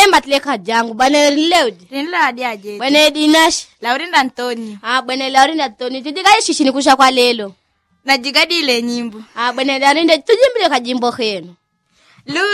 Bale matleka jangu bane rilewdi. Rinla adi aje. Bane dinash. Laurinda Antonio. Bane Laurinda Antonio. Tujiga shishini kusha kwa lelo. Na jigadi ile nyimbo. Bane Laurinda tujimbile kajimbo khenu.